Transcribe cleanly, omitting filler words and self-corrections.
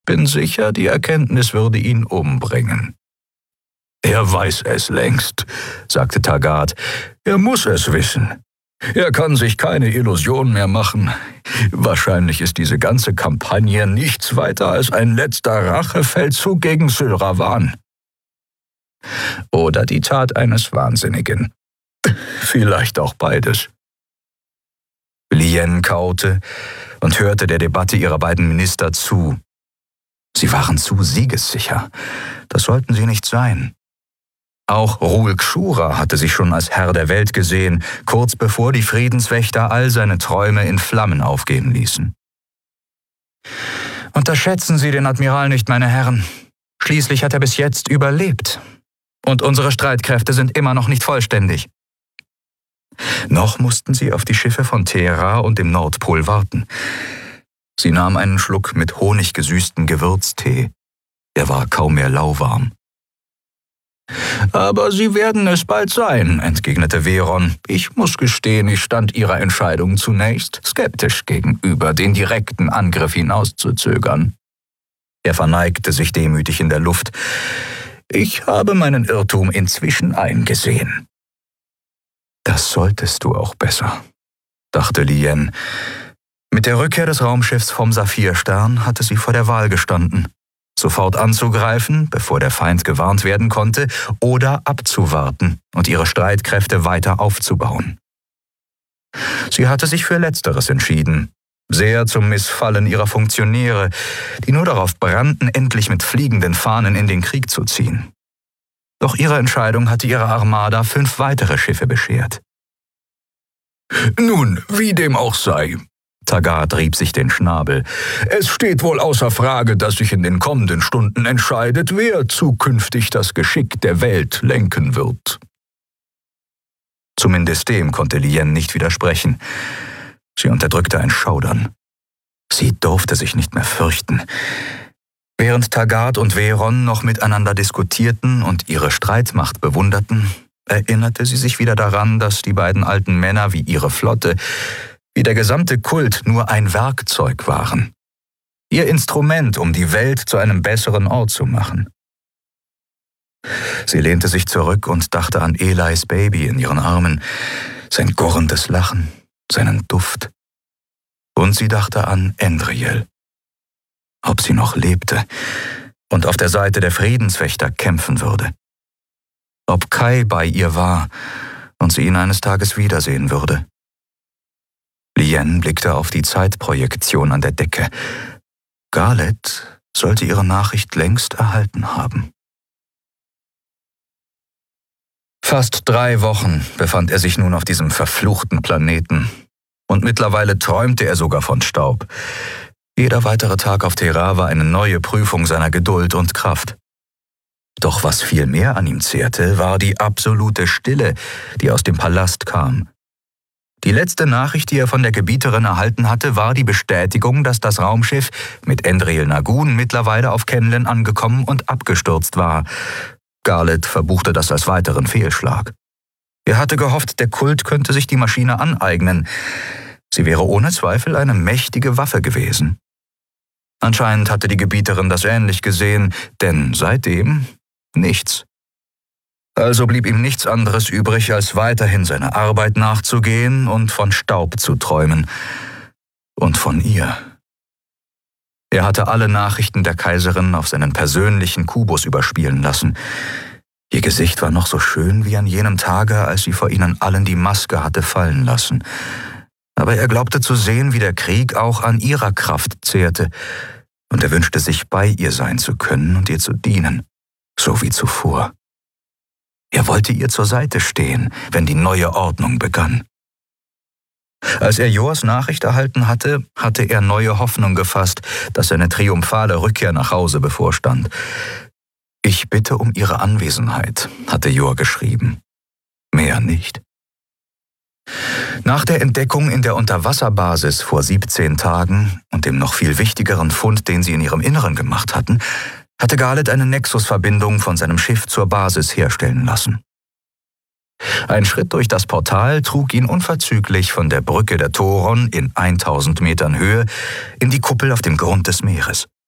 Bin sicher, die Erkenntnis würde ihn umbringen.« »Er weiß es längst«, sagte Taggart. »Er muss es wissen. Er kann sich keine Illusion mehr machen. Wahrscheinlich ist diese ganze Kampagne nichts weiter als ein letzter Rachefeldzug gegen Sylravan. Oder die Tat eines Wahnsinnigen. Vielleicht auch beides.« Lien kaute und hörte der Debatte ihrer beiden Minister zu. Sie waren zu siegessicher. Das sollten sie nicht sein. Auch Ruhl Kshura hatte sich schon als Herr der Welt gesehen, kurz bevor die Friedenswächter all seine Träume in Flammen aufgehen ließen. »Unterschätzen Sie den Admiral nicht, meine Herren. Schließlich hat er bis jetzt überlebt. Und unsere Streitkräfte sind immer noch nicht vollständig.« Noch mussten sie auf die Schiffe von Teheran und dem Nordpol warten. Sie nahm einen Schluck mit honiggesüßten Gewürztee. Er war kaum mehr lauwarm. »Aber sie werden es bald sein«, entgegnete Veron. »Ich muss gestehen, ich stand ihrer Entscheidung zunächst skeptisch gegenüber, den direkten Angriff hinauszuzögern.« Er verneigte sich demütig in der Luft. »Ich habe meinen Irrtum inzwischen eingesehen.« »Das solltest du auch besser«, dachte Lien. Mit der Rückkehr des Raumschiffs vom Saphirstern hatte sie vor der Wahl gestanden: sofort anzugreifen, bevor der Feind gewarnt werden konnte, oder abzuwarten und ihre Streitkräfte weiter aufzubauen. Sie hatte sich für Letzteres entschieden, sehr zum Missfallen ihrer Funktionäre, die nur darauf brannten, endlich mit fliegenden Fahnen in den Krieg zu ziehen. Doch ihre Entscheidung hatte ihrer Armada 5 weitere Schiffe beschert. »Nun, wie dem auch sei«, Taggart rieb sich den Schnabel. »Es steht wohl außer Frage, dass sich in den kommenden Stunden entscheidet, wer zukünftig das Geschick der Welt lenken wird.« Zumindest dem konnte Lien nicht widersprechen. Sie unterdrückte ein Schaudern. Sie durfte sich nicht mehr fürchten. Während Taggart und Veron noch miteinander diskutierten und ihre Streitmacht bewunderten, erinnerte sie sich wieder daran, dass die beiden alten Männer wie ihre Flotte, wie der gesamte Kult nur ein Werkzeug waren. Ihr Instrument, um die Welt zu einem besseren Ort zu machen. Sie lehnte sich zurück und dachte an Elis Baby in ihren Armen, sein gurrendes Lachen, seinen Duft. Und sie dachte an Endriel. Ob sie noch lebte und auf der Seite der Friedenswächter kämpfen würde. Ob Kai bei ihr war und sie ihn eines Tages wiedersehen würde. Lien blickte auf die Zeitprojektion an der Decke. Garlet sollte ihre Nachricht längst erhalten haben. Fast 3 Wochen befand er sich nun auf diesem verfluchten Planeten. Und mittlerweile träumte er sogar von Staub. Jeder weitere Tag auf Teheran war eine neue Prüfung seiner Geduld und Kraft. Doch was viel mehr an ihm zehrte, war die absolute Stille, die aus dem Palast kam. Die letzte Nachricht, die er von der Gebieterin erhalten hatte, war die Bestätigung, dass das Raumschiff mit Endriel Nagun mittlerweile auf Kenlen angekommen und abgestürzt war. Garlet verbuchte das als weiteren Fehlschlag. Er hatte gehofft, der Kult könnte sich die Maschine aneignen. Sie wäre ohne Zweifel eine mächtige Waffe gewesen. Anscheinend hatte die Gebieterin das ähnlich gesehen, denn seitdem nichts. Also blieb ihm nichts anderes übrig, als weiterhin seiner Arbeit nachzugehen und von Staub zu träumen. Und von ihr. Er hatte alle Nachrichten der Kaiserin auf seinen persönlichen Kubus überspielen lassen. Ihr Gesicht war noch so schön wie an jenem Tage, als sie vor ihnen allen die Maske hatte fallen lassen. Aber er glaubte zu sehen, wie der Krieg auch an ihrer Kraft zehrte, und er wünschte sich, bei ihr sein zu können und ihr zu dienen, so wie zuvor. Er wollte ihr zur Seite stehen, wenn die neue Ordnung begann. Als er Jors Nachricht erhalten hatte, hatte er neue Hoffnung gefasst, dass seine triumphale Rückkehr nach Hause bevorstand. »Ich bitte um Ihre Anwesenheit«, hatte Jor geschrieben. Mehr nicht. Nach der Entdeckung in der Unterwasserbasis vor 17 Tagen und dem noch viel wichtigeren Fund, den sie in ihrem Inneren gemacht hatten, hatte Garlet eine Nexus-Verbindung von seinem Schiff zur Basis herstellen lassen. Ein Schritt durch das Portal trug ihn unverzüglich von der Brücke der Toron in 1000 Metern Höhe in die Kuppel auf dem Grund des Meeres.